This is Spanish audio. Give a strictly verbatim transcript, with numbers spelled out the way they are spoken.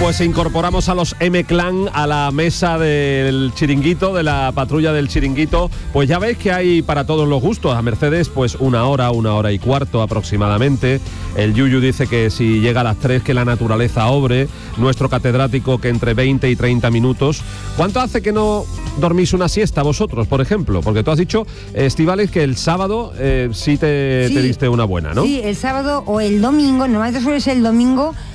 Pues incorporamos a los M-Clan a la mesa del chiringuito, de la patrulla del chiringuito. Pues ya veis que hay para todos los gustos. A Mercedes, pues una hora, una hora y cuarto aproximadamente. El Yuyu dice que si llega a las tres, que la naturaleza obre. Nuestro catedrático que entre veinte y treinta minutos. ¿Cuánto hace que no dormís una siesta vosotros, por ejemplo? Porque tú has dicho, Estíbaliz, que el sábado eh, sí, te, sí te diste una buena, ¿no? Sí, el sábado o el domingo, normalmente suele ser el domingo.